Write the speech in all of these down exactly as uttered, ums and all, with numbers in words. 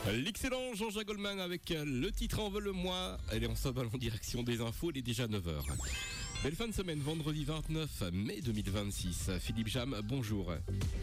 L'excellent Jean-Jacques Goldman avec le titre Envole-moi. Elle est en s'envole en direction des infos, il est déjà neuf heures. Belle fin de semaine, vendredi vingt-neuf mai deux mille vingt-six. Philippe Jam, bonjour.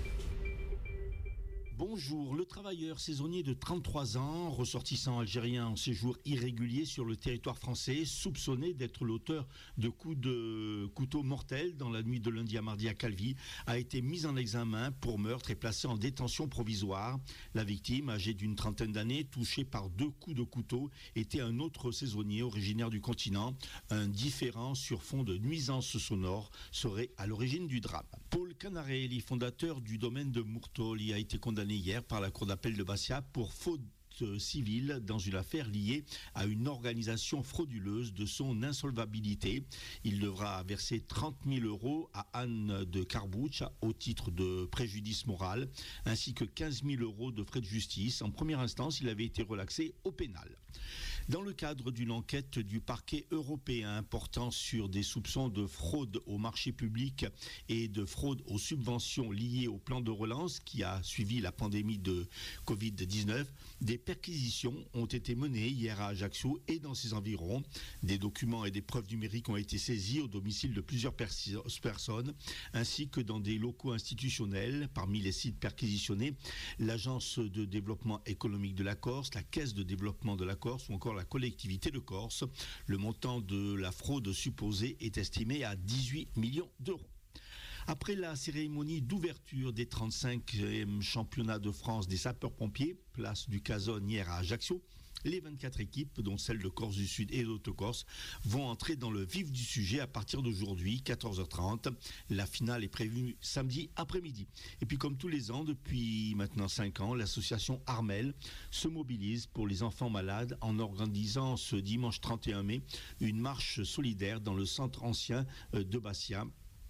Bonjour, le travailleur saisonnier de trente-trois ans, ressortissant algérien en séjour irrégulier sur le territoire français, soupçonné d'être l'auteur de coups de couteau mortels dans la nuit de lundi à mardi à Calvi, a été mis en examen pour meurtre et placé en détention provisoire. La victime, âgée d'une trentaine d'années, touchée par deux coups de couteau, était un autre saisonnier originaire du continent. Un différend sur fond de nuisances sonores serait à l'origine du drame. Paul Canarelli, fondateur du domaine de Mourtoli, a été condamné hier par la cour d'appel de Bastia pour faute civile dans une affaire liée à une organisation frauduleuse de son insolvabilité. Il devra verser trente mille euros à Anne de Carbouch au titre de préjudice moral, ainsi que quinze mille euros de frais de justice. En première instance, il avait été relaxé au pénal. Dans le cadre d'une enquête du parquet européen portant sur des soupçons de fraude au marché public et de fraude aux subventions liées au plan de relance qui a suivi la pandémie de covid dix-neuf, des perquisitions ont été menées hier à Ajaccio et dans ses environs. Des documents et des preuves numériques ont été saisis au domicile de plusieurs pers- personnes, ainsi que dans des locaux institutionnels. Parmi les sites perquisitionnés, l'Agence de développement économique de la Corse, la Caisse de développement de la Corse ou encore la collectivité de Corse. Le montant de la fraude supposée est estimé à dix-huit millions d'euros. Après la cérémonie d'ouverture des trente-cinquième championnats de France des sapeurs-pompiers, place du Cazone hier à Ajaccio, les vingt-quatre équipes, dont celles de Corse du Sud et d'Haute-Corse, vont entrer dans le vif du sujet à partir d'aujourd'hui, quatorze heures trente. La finale est prévue samedi après-midi. Et puis comme tous les ans, depuis maintenant cinq ans, l'association Armel se mobilise pour les enfants malades en organisant ce dimanche trente et un mai une marche solidaire dans le centre ancien de Bastia,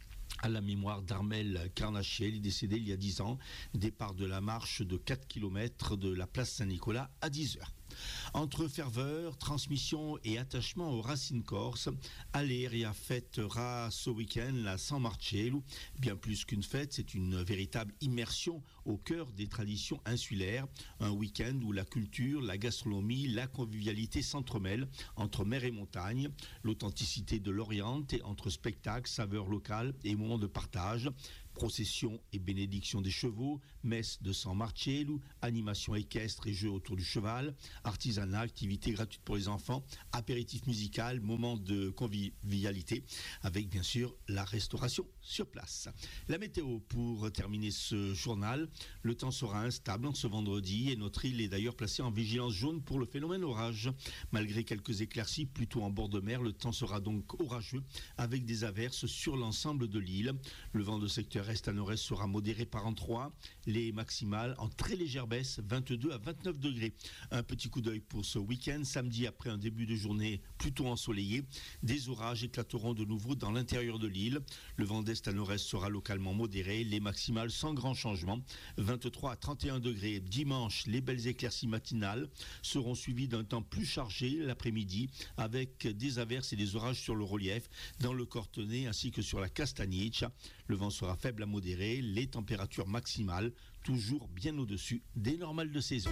à la mémoire d'Armel Carnachiel, il est décédé il y a dix ans. Départ de la marche de quatre kilomètres de la place Saint-Nicolas à dix heures. Entre ferveur, transmission et attachement aux racines corses, Aleria fêtera ce week-end la San Marcello. Bien plus qu'une fête, c'est une véritable immersion au cœur des traditions insulaires. Un week-end où la culture, la gastronomie, la convivialité s'entremêlent entre mer et montagne. L'authenticité de l'Orient entre spectacles, saveurs locales et moments de partage. Procession et bénédiction des chevaux, messe de San Marcello, animation équestre et jeux autour du cheval, artisanat, activités gratuites pour les enfants, apéritif musical, moment de convivialité, avec bien sûr la restauration sur place. La météo pour terminer ce journal, le temps sera instable en ce vendredi et notre île est d'ailleurs placée en vigilance jaune pour le phénomène orage. Malgré quelques éclaircies plutôt en bord de mer, le temps sera donc orageux avec des averses sur l'ensemble de l'île. Le vent de secteur est à nord-est sera modéré par endroits, les maximales en très légère baisse, vingt-deux à vingt-neuf degrés. Un petit coup d'œil pour ce week-end, samedi après un début de journée plutôt ensoleillé, des orages éclateront de nouveau dans l'intérieur de l'île. Le vent d'est à nord-est sera localement modéré, les maximales sans grand changement, vingt-trois à trente et un degrés. Dimanche, les belles éclaircies matinales seront suivies d'un temps plus chargé l'après-midi, avec des averses et des orages sur le relief, dans le Cortenay ainsi que sur la Castagniche. Le vent sera faible à modéré, les températures maximales toujours bien au-dessus des normales de saison.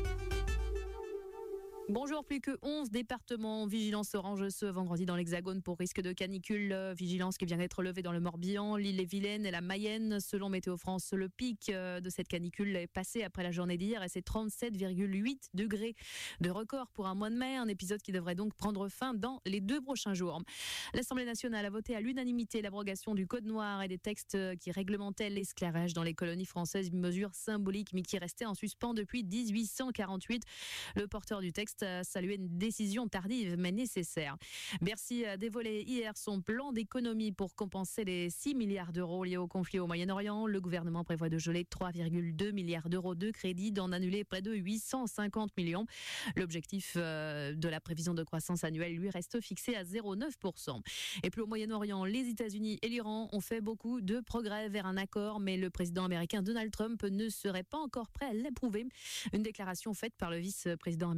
Bonjour, plus que onze départements en vigilance orange ce vendredi dans l'Hexagone pour risque de canicule. Vigilance qui vient d'être levée dans le Morbihan, l'Ille-et-Vilaine et la Mayenne. Selon Météo France, le pic de cette canicule est passé après la journée d'hier et c'est trente-sept virgule huit degrés de record pour un mois de mai. Un épisode qui devrait donc prendre fin dans les deux prochains jours. L'Assemblée nationale a voté à l'unanimité l'abrogation du Code noir et des textes qui réglementaient l'esclavage dans les colonies françaises. Une mesure symbolique mais qui restait en suspens depuis dix-huit cent quarante-huit. Le porteur du texte a salué une décision tardive mais nécessaire. Bercy a dévoilé hier son plan d'économie pour compenser les six milliards d'euros liés au conflit au Moyen-Orient. Le gouvernement prévoit de geler trois virgule deux milliards d'euros de crédits, d'en annuler près de huit cent cinquante millions. L'objectif de la prévision de croissance annuelle lui reste fixé à zéro virgule neuf pour cent. Et puis au Moyen-Orient, les États-Unis et l'Iran ont fait beaucoup de progrès vers un accord, mais le président américain Donald Trump ne serait pas encore prêt à l'approuver. Une déclaration faite par le vice-président américain J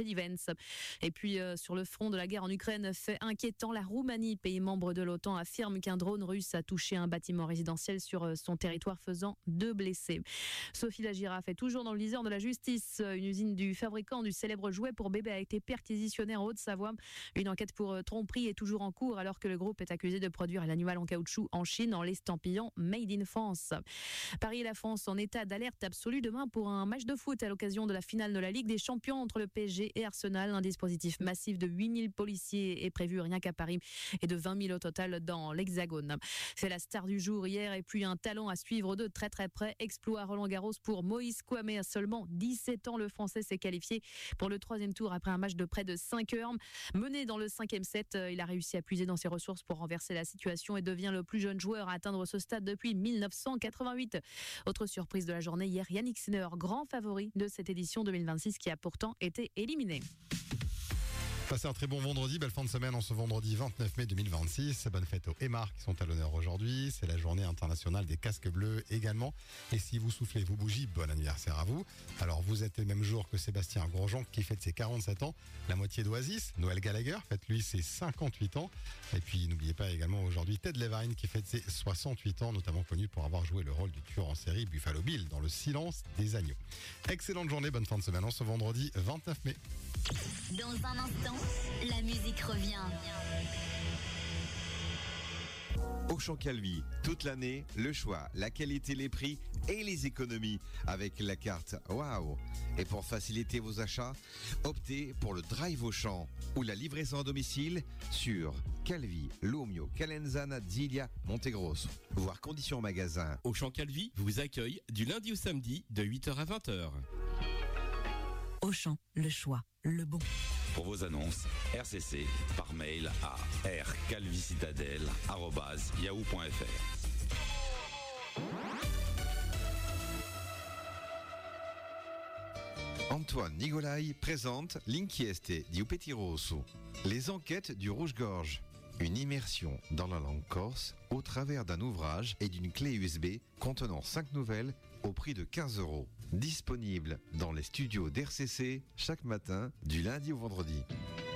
J D Vance. Et puis euh, sur le front de la guerre en Ukraine, fait inquiétant, la Roumanie, pays membre de l'OTAN, affirme qu'un drone russe a touché un bâtiment résidentiel sur euh, son territoire, faisant deux blessés. Sophie la girafe est toujours dans le viseur de la justice. Une usine du fabricant du célèbre jouet pour bébé a été perquisitionnée en Haute-Savoie. Une enquête pour euh, tromperie est toujours en cours alors que le groupe est accusé de produire l'animal en caoutchouc en Chine en l'estampillant Made in France. Paris et la France en état d'alerte absolue demain pour un match de foot à l'occasion de la finale de la Ligue des Champions entre le P S G et Arsenal. Un dispositif massif de huit mille policiers est prévu rien qu'à Paris et de vingt mille au total dans l'Hexagone. C'est la star du jour hier et puis un talent à suivre de très très près. Exploit Roland-Garros pour Moïse Kouamé à seulement dix-sept ans. Le Français s'est qualifié pour le troisième tour après un match de près de cinq heures. Mené dans le cinquième set, il a réussi à puiser dans ses ressources pour renverser la situation et devient le plus jeune joueur à atteindre ce stade depuis mille neuf cent quatre-vingt-huit. Autre surprise de la journée hier, Yannick Sinner, grand favori de cette édition deux mille vingt-six qui a pourtant été éliminé. Passez un très bon vendredi, belle fin de semaine en ce vendredi vingt-neuf mai deux mille vingt-six. Bonne fête aux Aymars qui sont à l'honneur aujourd'hui. C'est la journée internationale des casques bleus également. Et si vous soufflez vos bougies, bon anniversaire à vous. Alors vous êtes le même jour que Sébastien Grosjean qui fête ses quarante-sept ans. La moitié d'Oasis, Noël Gallagher, fête lui ses cinquante-huit ans. Et puis n'oubliez pas également aujourd'hui Ted Levine qui fête ses soixante-huit ans, notamment connu pour avoir joué le rôle du tueur en série Buffalo Bill dans Le Silence des agneaux. Excellente journée, bonne fin de semaine en ce vendredi vingt-neuf mai. Dans un instant, la musique revient. Auchan Calvi, toute l'année, le choix, la qualité, les prix et les économies avec la carte Waouh. Et pour faciliter vos achats, optez pour le Drive Auchan ou la livraison à domicile sur Calvi, Lomio, Calenzana, Zilia, Montegrosso. Voir conditions au magasin. Auchan Calvi vous accueille du lundi au samedi de huit heures à vingt heures. Auchan, le choix, le bon. Pour vos annonces, R C C par mail à r calvicitadelle arobase yahoo point f r. Antoine Nigolai présente L'inchieste di Petit Rosso, les enquêtes du Rouge-Gorge. Une immersion dans la langue corse au travers d'un ouvrage et d'une clé U S B contenant cinq nouvelles au prix de quinze euros. Disponible dans les studios d'R C C chaque matin du lundi au vendredi.